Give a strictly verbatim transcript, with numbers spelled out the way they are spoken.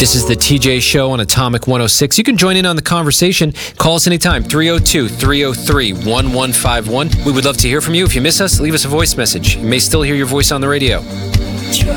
This is the T J Show on Atomic one oh six. You can join in on the conversation. Call us anytime, three oh two, three oh three, one one five one. We would love to hear from you. If you miss us, leave us a voice message. You may still hear your voice on the radio.